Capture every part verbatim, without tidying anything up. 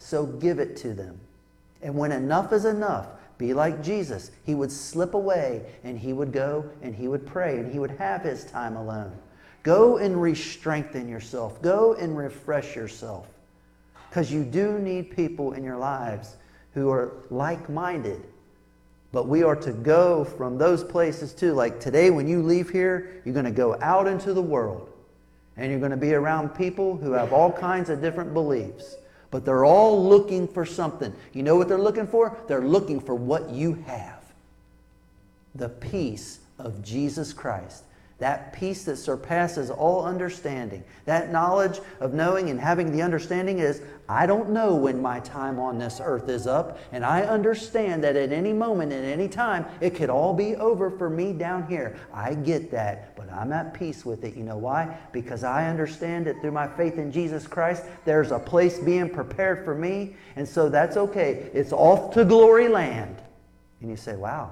so give it to them. And when enough is enough, be like Jesus. He would slip away and he would go and he would pray and he would have his time alone. Go and re-strengthen yourself. Go and refresh yourself. Because you do need people in your lives who are like-minded. But we are to go from those places too. Like today when you leave here, you're going to go out into the world. And you're going to be around people who have all kinds of different beliefs. But they're all looking for something. You know what they're looking for? They're looking for what you have. The peace of Jesus Christ. That peace that surpasses all understanding. That knowledge of knowing and having the understanding is, I don't know when my time on this earth is up. And I understand that at any moment, at any time, it could all be over for me down here. I get that, but I'm at peace with it. You know why? Because I understand that through my faith in Jesus Christ, there's a place being prepared for me. And so that's okay. It's off to glory land. And you say, wow,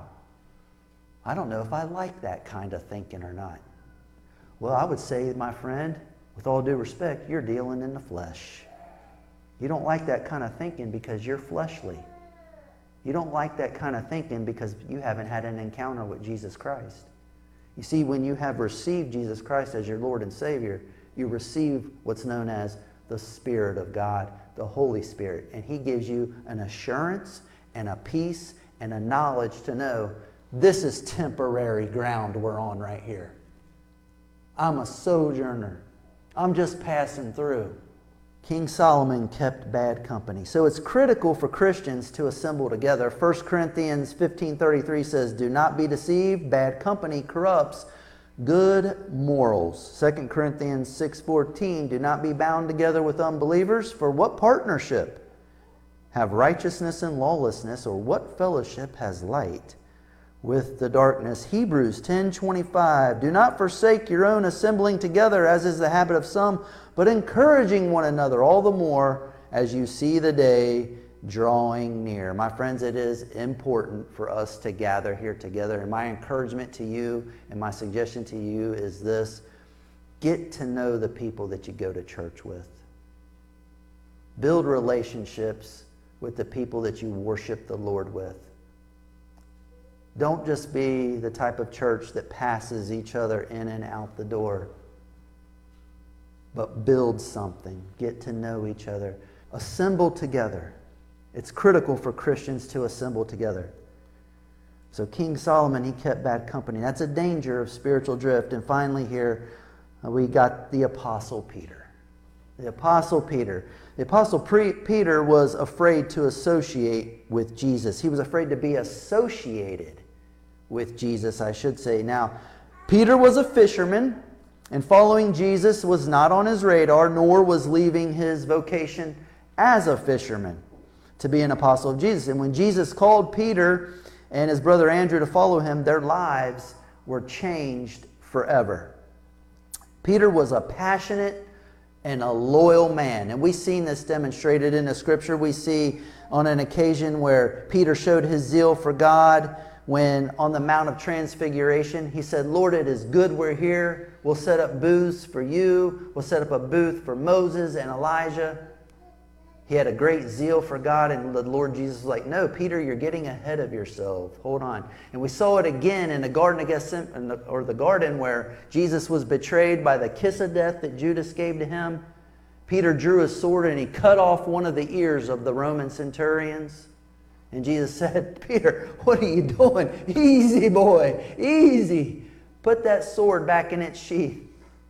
I don't know if I like that kind of thinking or not. Well, I would say, my friend, with all due respect, you're dealing in the flesh. You don't like that kind of thinking because you're fleshly. You don't like that kind of thinking because you haven't had an encounter with Jesus Christ. You see, when you have received Jesus Christ as your Lord and Savior, you receive what's known as the Spirit of God, the Holy Spirit. And He gives you an assurance and a peace and a knowledge to know this is temporary ground we're on right here. I'm a sojourner. I'm just passing through. King Solomon kept bad company. So it's critical for Christians to assemble together. First Corinthians fifteen thirty-three says, do not be deceived. Bad company corrupts good morals. Second Corinthians six fourteen, do not be bound together with unbelievers. For what partnership have righteousness and lawlessness? Or what fellowship has light with the darkness? Hebrews ten twenty-five, do not forsake your own assembling together, as is the habit of some, but encouraging one another all the more as you see the day drawing near. My friends, it is important for us to gather here together. And my encouragement to you and my suggestion to you is this: get to know the people that you go to church with. Build relationships with the people that you worship the Lord with. Don't just be the type of church that passes each other in and out the door, but build something. Get to know each other. Assemble together. It's critical for Christians to assemble together. So King Solomon, he kept bad company. That's a danger of spiritual drift. And finally here, uh, we got the Apostle Peter. The Apostle Peter. The Apostle Pre- Peter was afraid to associate with Jesus. He was afraid to be associated with Jesus, I should say. Now, Peter was a fisherman, and following Jesus was not on his radar, nor was leaving his vocation as a fisherman to be an apostle of Jesus. And when Jesus called Peter and his brother Andrew to follow him, their lives were changed forever. Peter was a passionate and a loyal man. And we've seen this demonstrated in the Scripture. We see on an occasion where Peter showed his zeal for God when on the Mount of Transfiguration, he said, Lord, it is good we're here. We'll set up booths for you. We'll set up a booth for Moses and Elijah. He had a great zeal for God, and the Lord Jesus was like, no, Peter, you're getting ahead of yourself. Hold on. And we saw it again in the Garden of Gethsemane, or the garden where Jesus was betrayed by the kiss of death that Judas gave to him. Peter drew his sword and he cut off one of the ears of the Roman centurions. And Jesus said, Peter, what are you doing? Easy, boy, easy. Put that sword back in its sheath.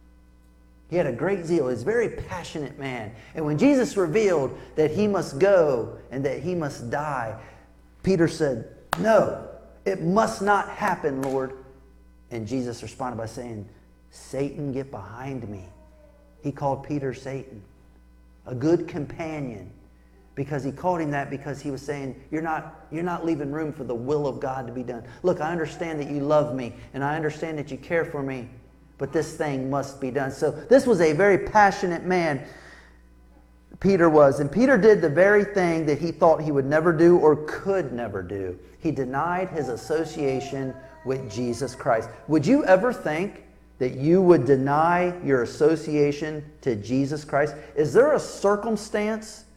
He had a great zeal. He was a very passionate man. And when Jesus revealed that he must go and that he must die, Peter said, no, it must not happen, Lord. And Jesus responded by saying, Satan, get behind me. He called Peter Satan, a good companion. Because he called him that because he was saying, you're not, you're not leaving room for the will of God to be done. Look, I understand that you love me, and I understand that you care for me, but this thing must be done. So this was a very passionate man, Peter was. And Peter did the very thing that he thought he would never do or could never do. He denied his association with Jesus Christ. Would you ever think that you would deny your association to Jesus Christ? Is there a circumstance